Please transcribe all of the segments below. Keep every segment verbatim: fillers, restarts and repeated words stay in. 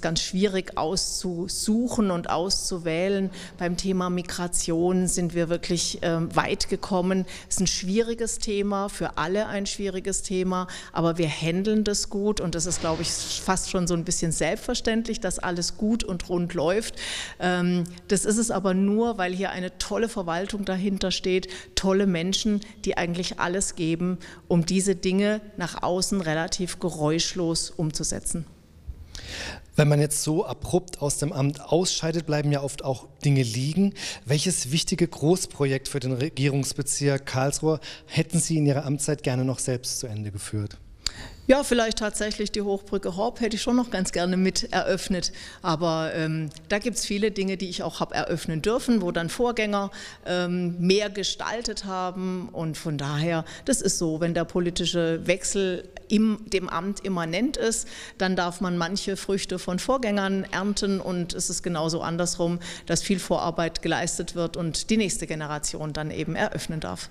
ganz schwierig auszusuchen und auszuwählen. Beim Thema Migration sind wir wirklich äh, weit gekommen. Es ist ein schwieriges Thema, für alle ein schwieriges Thema, aber wir handeln das gut und das ist, glaube ich, fast schon so ein bisschen selbstverständlich, dass alles gut und rund läuft. Ähm, das ist es aber nur, weil hier eine tolle Verwaltung dahinter steht, tolle Menschen, die eigentlich alles geben, um diese Dinge nach außen relativ geräuschlos umzusetzen. Wenn man jetzt so abrupt aus dem Amt ausscheidet, bleiben ja oft auch Dinge liegen. Welches wichtige Großprojekt für den Regierungsbezirk Karlsruhe hätten Sie in Ihrer Amtszeit gerne noch selbst zu Ende geführt? Ja, vielleicht tatsächlich die Hochbrücke Horb hätte ich schon noch ganz gerne mit eröffnet. Aber ähm, da gibt es viele Dinge, die ich auch habe eröffnen dürfen, wo dann Vorgänger ähm, mehr gestaltet haben. Und von daher, das ist so, wenn der politische Wechsel im dem Amt immanent ist, dann darf man manche Früchte von Vorgängern ernten. Und es ist genauso andersrum, dass viel Vorarbeit geleistet wird und die nächste Generation dann eben eröffnen darf.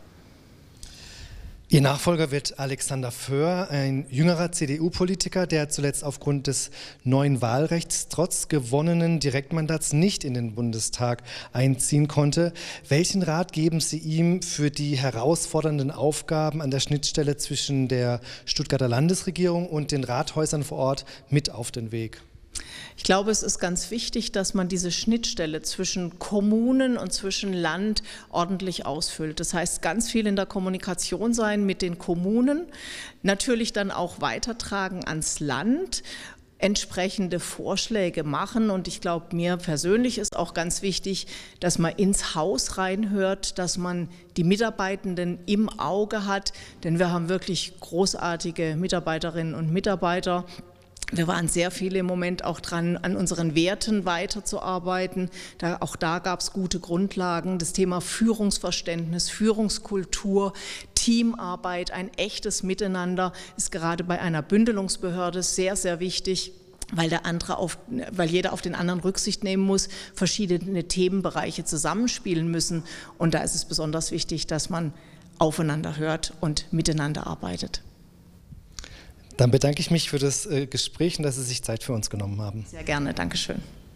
Ihr Nachfolger wird Alexander Föhr, ein jüngerer C D U-Politiker, der zuletzt aufgrund des neuen Wahlrechts trotz gewonnenen Direktmandats nicht in den Bundestag einziehen konnte. Welchen Rat geben Sie ihm für die herausfordernden Aufgaben an der Schnittstelle zwischen der Stuttgarter Landesregierung und den Rathäusern vor Ort mit auf den Weg? Ich glaube, es ist ganz wichtig, dass man diese Schnittstelle zwischen Kommunen und zwischen Land ordentlich ausfüllt. Das heißt, ganz viel in der Kommunikation sein mit den Kommunen, natürlich dann auch weitertragen ans Land, entsprechende Vorschläge machen. Und ich glaube, mir persönlich ist auch ganz wichtig, dass man ins Haus reinhört, dass man die Mitarbeitenden im Auge hat, denn wir haben wirklich großartige Mitarbeiterinnen und Mitarbeiter. Wir waren sehr viele im Moment auch dran, an unseren Werten weiterzuarbeiten. Da, auch da gab es gute Grundlagen. Das Thema Führungsverständnis, Führungskultur, Teamarbeit, ein echtes Miteinander ist gerade bei einer Bündelungsbehörde sehr, sehr wichtig, weil, der andere auf, weil jeder auf den anderen Rücksicht nehmen muss, verschiedene Themenbereiche zusammenspielen müssen. Und da ist es besonders wichtig, dass man aufeinander hört und miteinander arbeitet. Dann bedanke ich mich für das äh, Gespräch und dass Sie sich Zeit für uns genommen haben. Sehr gerne, Dankeschön.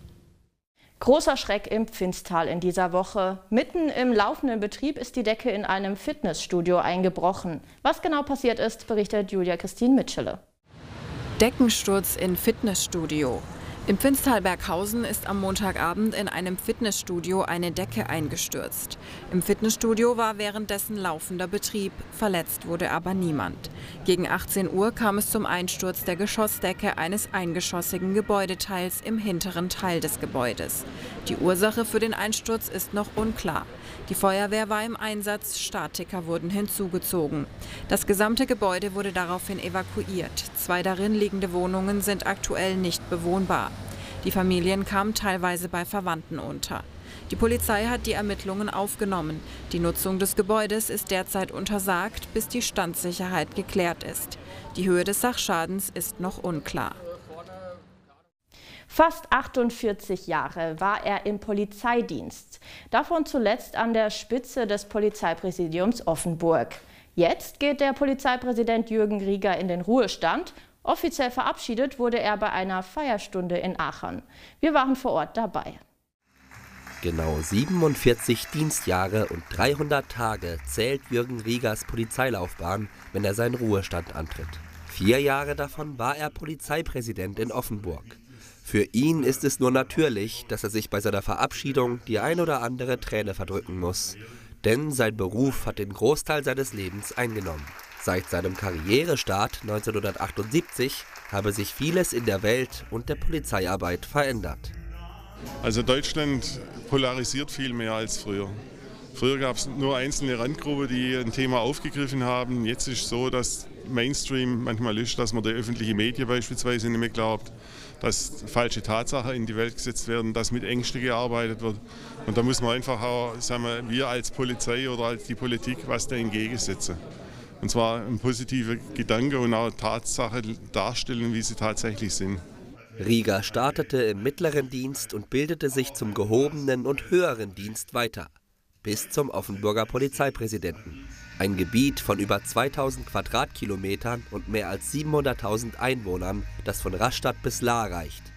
Großer Schreck im Pfinztal in dieser Woche. Mitten im laufenden Betrieb ist die Decke in einem Fitnessstudio eingebrochen. Was genau passiert ist, berichtet Julia Christine Mitschele. Deckensturz in Fitnessstudio. Im Pfinztal Berghausen ist am Montagabend in einem Fitnessstudio eine Decke eingestürzt. Im Fitnessstudio war währenddessen laufender Betrieb, verletzt wurde aber niemand. Gegen achtzehn Uhr kam es zum Einsturz der Geschossdecke eines eingeschossigen Gebäudeteils im hinteren Teil des Gebäudes. Die Ursache für den Einsturz ist noch unklar. Die Feuerwehr war im Einsatz, Statiker wurden hinzugezogen. Das gesamte Gebäude wurde daraufhin evakuiert. Zwei darin liegende Wohnungen sind aktuell nicht bewohnbar. Die Familien kamen teilweise bei Verwandten unter. Die Polizei hat die Ermittlungen aufgenommen. Die Nutzung des Gebäudes ist derzeit untersagt, bis die Standsicherheit geklärt ist. Die Höhe des Sachschadens ist noch unklar. Fast achtundvierzig Jahre war er im Polizeidienst, davon zuletzt an der Spitze des Polizeipräsidiums Offenburg. Jetzt geht der Polizeipräsident Jürgen Rieger in den Ruhestand. Offiziell verabschiedet wurde er bei einer Feierstunde in Aachen. Wir waren vor Ort dabei. Genau siebenundvierzig Dienstjahre und dreihundert Tage zählt Jürgen Riegers Polizeilaufbahn, wenn er seinen Ruhestand antritt. Vier Jahre davon war er Polizeipräsident in Offenburg. Für ihn ist es nur natürlich, dass er sich bei seiner Verabschiedung die ein oder andere Träne verdrücken muss. Denn sein Beruf hat den Großteil seines Lebens eingenommen. Seit seinem Karrierestart neunzehnhundertachtundsiebzig habe sich vieles in der Welt und der Polizeiarbeit verändert. Also Deutschland polarisiert viel mehr als früher. Früher gab es nur einzelne Randgruppen, die ein Thema aufgegriffen haben. Jetzt ist es so, dass Mainstream manchmal ist, dass man die öffentlichen Medien beispielsweise nicht mehr glaubt, dass falsche Tatsachen in die Welt gesetzt werden, dass mit Ängsten gearbeitet wird. Und da muss man einfach auch, sagen wir, wir als Polizei oder als die Politik was da entgegensetzen. Und zwar ein positiver Gedanke und auch Tatsachen darstellen, wie sie tatsächlich sind. Rieger startete im mittleren Dienst und bildete sich zum gehobenen und höheren Dienst weiter, bis zum Offenburger Polizeipräsidenten. Ein Gebiet von über zweitausend Quadratkilometern und mehr als siebenhunderttausend Einwohnern, das von Rastatt bis Lahr reicht.